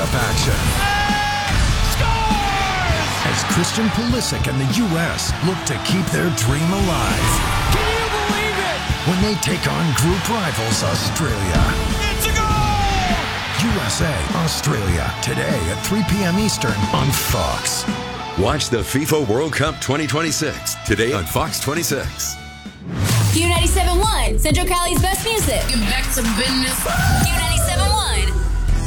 stand-up action. As Christian Pulisic and the U.S. look to keep their dream alive. Can you believe it? When they take on group rivals Australia. It's a goal! USA, Australia, today at 3 p.m. Eastern on Fox. Watch the FIFA World Cup 2026 today on Fox 26. Q97.1, Central Cali's best music. Get back to business. Q97.1.